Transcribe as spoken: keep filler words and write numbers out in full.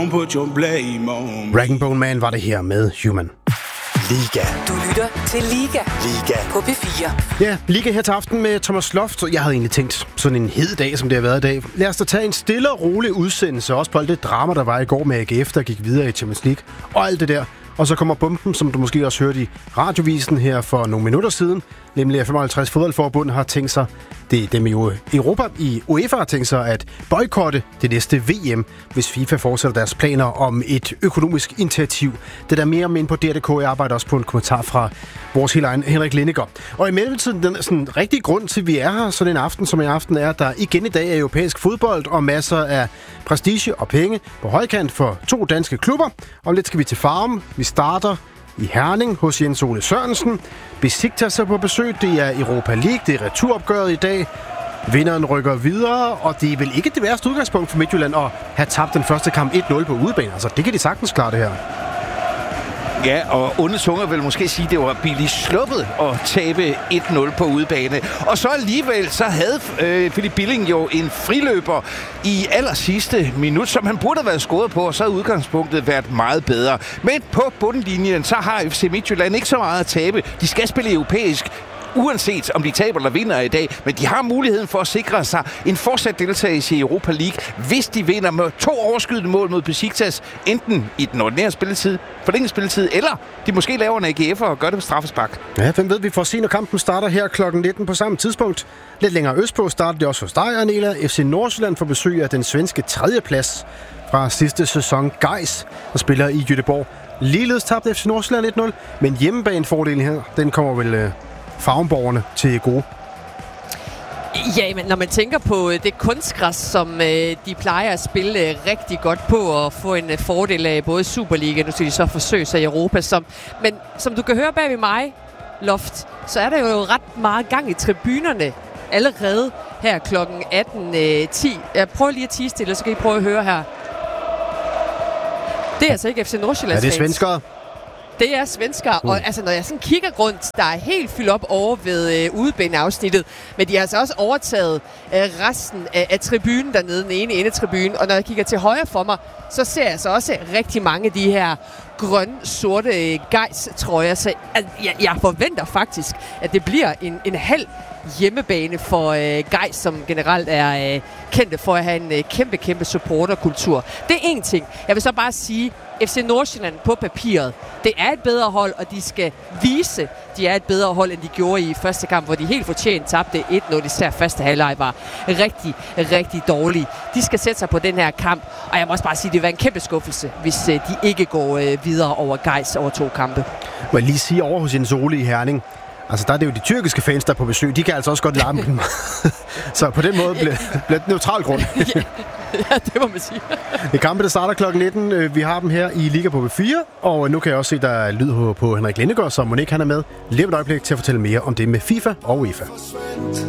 Rag and Bone Man var det her med Human. Liga. Du lytter til Liga. Liga. På P fire. Ja, Liga her til aften med Thomas Loft. Jeg havde egentlig tænkt sådan en hed dag, som det har været i dag. Lad os da tage en stille og rolig udsendelse, også på alt det drama, der var i går med A G F, der gik videre i Champions League, og alt det der. Og så kommer bomben, som du måske også hørte i radiovisen her for nogle minutter siden, nemlig at femoghalvtreds fodboldforbund har tænkt sig, det er dem i Europa, i UEFA har tænkt sig at boykotte det næste V M, hvis FIFA fortsætter deres planer om et økonomisk initiativ. Det der mere om ind på D R punktum D K. Jeg arbejder også på en kommentar fra vores helt egen Henrik Lindegaard. Og i mellemtiden, den sådan rigtig grund til, at vi er her sådan en aften som i aften, er, at der igen i dag er europæisk fodbold og masser af prestige og penge på højkant for to danske klubber. Og lidt skal vi til Farum. Vi starter i Herning hos Jens Ole Sørensen. Besiktas er på besøg. Det er Europa League. Det er returopgøret i dag. Vinderen rykker videre, og det er vel ikke det værste udgangspunkt for Midtjylland at have tabt den første kamp et nul på udebane. Altså, det kan de sagtens klare det her. Ja, og onde tunger vil måske sige, at det var billigt sluppet at tabe et nul på udebane. Og så alligevel, så havde øh, Philip Billing jo en friløber i aller sidste minut, som han burde have været scoret på, og så havde udgangspunktet været meget bedre. Men på bundlinjen, så har F C Midtjylland ikke så meget at tabe. De skal spille europæisk, uanset om de taber eller vinder i dag, men de har muligheden for at sikre sig en fortsat deltagelse i Europa League, hvis de vinder med to overskydende mål mod Besiktas, enten i den ordinære spilletid, forlænget spilletid, eller de måske laver en A G F og gør det på straffespark. Ja, hvem ved, vi får se, når kampen starter her klokken nitten på samme tidspunkt. Lidt længere østpå starter det også hos dig, Arnela. F C Nordsjælland får besøg af den svenske tredjeplads fra sidste sæson, Gais, der spiller i Göteborg. Ligeledes tabte F C Nordsjælland et nul, men hjemmebanefordelen her, den kommer vel øh, farvenborgerne til gode. Ja, men når man tænker på det kunstgræs, som øh, de plejer at spille øh, rigtig godt på og få en øh, fordel af både Superliga, nu skal de så forsøge sig i Europa. Som, men som du kan høre bag ved mig, Loft, så er der jo ret meget gang i tribunerne allerede her klokken atten ti. Jeg prøver lige at tie stille, så kan I prøve at høre her. Det er altså ikke F C Nordsjællands. Ja, det er svenskere. Det er svenskere, mm. og altså, når jeg sådan kigger rundt, der er helt fyldt op over ved øh, udebaneafsnittet, men de har altså også overtaget øh, resten af, af tribunen dernede, den ene endetribunen, og når jeg kigger til højre for mig, så ser jeg så også rigtig mange af de her grøn-sorte øh, Gais-trøjer, så altså, jeg, jeg forventer faktisk, at det bliver en, en halv hjemmebane for øh, Gais, som generelt er øh, kendte for at have en øh, kæmpe, kæmpe supporterkultur. Det er en ting. Jeg vil så bare sige, F C Nordsjælland på papiret, det er et bedre hold, og de skal vise, de er et bedre hold, end de gjorde i første kamp, hvor de helt fortjent tabte et nul, især første halvleg var rigtig, rigtig dårlig. De skal sætte sig på den her kamp, og jeg må også bare sige, at det vil være en kæmpe skuffelse, hvis øh, de ikke går øh, videre over Gais over to kampe. Må jeg lige sige over hos Jens Ole i Herning, altså, der er det jo de tyrkiske fans, der er på besøg. De kan altså også godt larme dem. Så på den måde bliver det neutral grund. Ja, det må man sige. Det er kampe, der starter klokken nitten. Vi har dem her i Liga på P fire. Og nu kan jeg også se, der er lyd på Henrik Lindegaard, så Monique han er med lige et øjeblik til at fortælle mere om det med FIFA og UEFA.